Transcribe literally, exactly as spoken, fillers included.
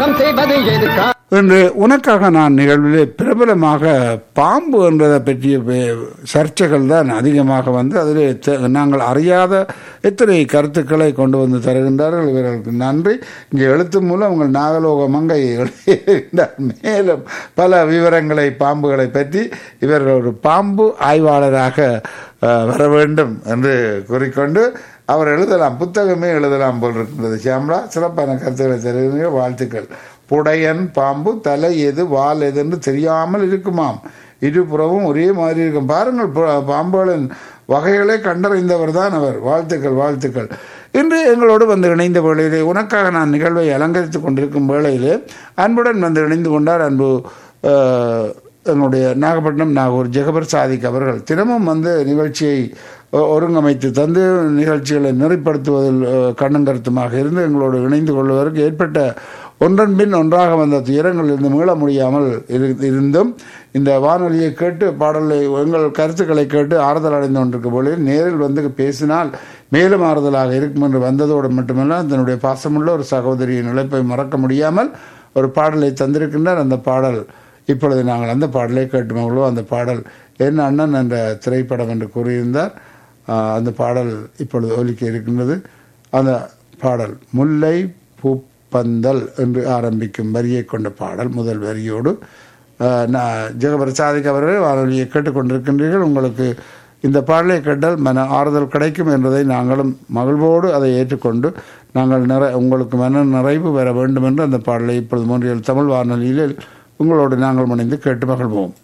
தியாகம் செய்வது எதுக்கா என்று உனக்காக நான் நிகழ்விலே பிரபலமாக பாம்பு என்றதை பற்றிய பே- சர்ச்சைகள் தான் அதிகமாக வந்து அதிலே தெ- நாங்கள் அறியாத எத்தனை கருத்துக்களை கொண்டு வந்து தருகின்றார்கள். இவர்களுக்கு நன்றி. இங்கே எழுத்து மூலம் உங்கள் நாகலோக மங்கை எழுதியிருக்கின்றார். மேலும் பல விவரங்களை பாம்புகளை பற்றி இவர்கள் ஒரு பாம்பு ஆய்வாளராக அஹ், வர வேண்டும் என்று கூறிக்கொண்டு அவர் எழுதலாம், புத்தகமே எழுதலாம் போல் இருக்கின்றது. சியாமலா, சிறப்பான கருத்துக்களை தருகிறீங்க, வாழ்த்துக்கள். புடையன் பாம்பு தலை எது வால் எதுன்னு தெரியாமல் இருக்குமாம், இருபுறமும் ஒரே மாதிரி இருக்கும். பாருங்கள், பு- பாம்புகளின் வகைகளை கண்டறிந்தவர் தான் அவர். வாழ்த்துக்கள், வாழ்த்துக்கள். இன்று எங்களோடு வந்து இணைந்த வேளையிலே உனக்காக நான் நிகழ்வை அலங்கரித்துக் கொண்டிருக்கும் வேளையிலே அன்புடன் வந்து இணைந்து கொண்டார் அன்பு அஹ், எங்களுடைய நாகப்பட்டினம் நாகூர் ஜெகபர் சாதிக் அவர்கள். தினமும் வந்து நிகழ்ச்சியை ஒ- ஒருங்கமைத்து தந்து நிகழ்ச்சிகளை நெறிப்படுத்துவதில் அஹ், கண்ணும் கருத்துமாக இருந்து எங்களோடு இணைந்து கொள்வதற்கு ஏற்பட்ட ஒன்றன் பின் ஒன்றாக வந்த துயரங்கள் இருந்து மீள முடியாமல் இரு- இருந்தும் இந்த வானொலியை கேட்டு பாடலை எங்கள் கருத்துக்களை கேட்டு ஆறுதல் அடைந்து கொண்டிருக்கும் போது நேரில் வந்து பேசினால் மேலும் ஆறுதலாக இருக்கும் என்று வந்ததோடு மட்டுமல்ல, தன்னுடைய பாசமுள்ள ஒரு சகோதரியின் இழப்பை மறக்க முடியாமல் ஒரு பாடலை தந்திருக்கின்றார். அந்த பாடல் இப்பொழுது நாங்கள் அந்த பாடலை கேட்டு மகளோ, அந்த பாடல் என் அண்ணன் என்ற திரைப்படம் என்று கூறியிருந்தார். ஆஹ், அந்த பாடல் இப்பொழுது ஒலிக்க இருக்கின்றது. அந்த பாடல் முல்லை பூப்பந்தல் என்று ஆரம்பிக்கும் வரியை கொண்ட பாடல். முதல் வரியோடு ஆஹ், நான் ஜெகபர் சாதிக் அவர்கள் வானொலியை கேட்டுக்கொண்டிருக்கின்றீர்கள். உங்களுக்கு இந்த பாடலை கேட்டால் மன ஆறுதல் கிடைக்கும் என்பதை நாங்களும் மகிழ்வோடு அதை ஏற்றுக்கொண்டு நாங்கள் நிறை உங்களுக்கு மன நிறைவு பெற வேண்டும் என்று அந்த பாடலை இப்பொழுது மூன்றில் தமிழ் வானொலியில் உங்களோடு நாங்கள் முனைந்து கேட்டு மகிழ்வோம்.